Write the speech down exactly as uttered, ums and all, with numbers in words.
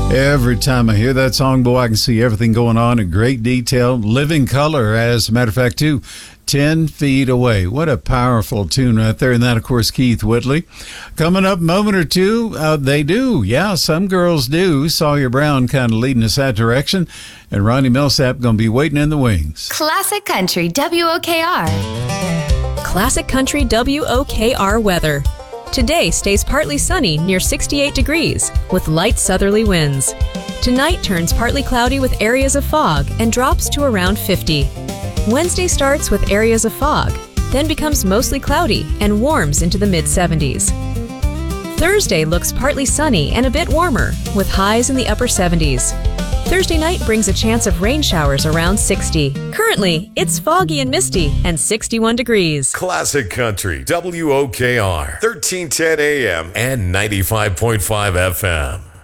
Every time I hear that song, boy, I can see everything going on in great detail. Living color, as a matter of fact, too. Ten feet away. What a powerful tune right there. And that, of course, Keith Whitley. Coming up, moment or two, uh, they do. Yeah, some girls do. Sawyer Brown kind of leading us that direction. And Ronnie Millsap going to be waiting in the wings. Classic Country W O K R. Classic Country W O K R weather. Today stays partly sunny near sixty-eight degrees with light southerly winds. Tonight turns partly cloudy with areas of fog and drops to around fifty. Wednesday starts with areas of fog, then becomes mostly cloudy and warms into the mid seventies. Thursday looks partly sunny and a bit warmer with highs in the upper seventies. Thursday night brings a chance of rain showers around sixty. Currently, it's foggy and misty and sixty-one degrees. Classic Country W O K R, thirteen ten A M and ninety-five point five F M.